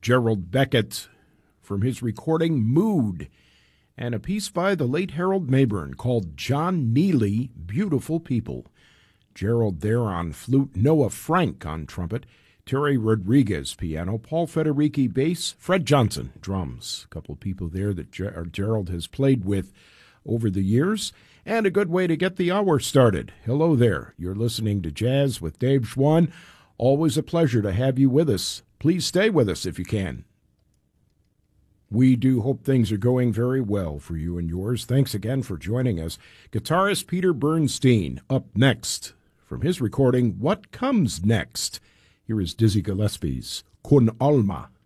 Gerald Beckett from his recording Mood, and a piece by the late Harold Mayburn called John Neely, Beautiful People. Gerald there on flute, Noah Frank on trumpet, Terry Rodriguez piano, Paul Federici bass, Fred Johnson drums. A couple of people there that Gerald has played with over the years, and a good way to get the hour started. Hello there. You're listening to Jazz with Dave Schwann. Always a pleasure to have you with us. Please stay with us if you can. We do hope things are going very well for you and yours. Thanks again for joining us. Guitarist Peter Bernstein up next from his recording, What Comes Next? Here is Dizzy Gillespie's Con Alma.